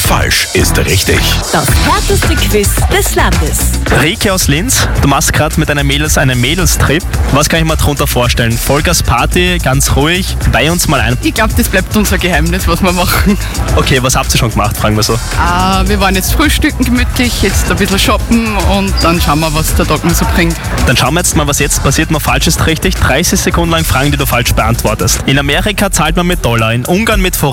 Falsch ist richtig. Das härteste Quiz des Landes. Rike aus Linz, du machst gerade mit deinen Mädels einen Mädelstrip. Was kann ich mir darunter vorstellen? Vollgas Party, ganz ruhig. Weih uns mal ein. Ich glaube, das bleibt unser Geheimnis, was wir machen. Okay, was habt ihr schon gemacht, fragen wir so. Wir waren jetzt frühstücken gemütlich, jetzt ein bisschen shoppen und dann schauen wir, was der Tag noch so bringt. Dann schauen wir jetzt mal, was jetzt passiert. Mal falsch ist richtig. 30 Sekunden lang Fragen, die du falsch beantwortest. In Amerika zahlt man mit Dollar, in Ungarn mit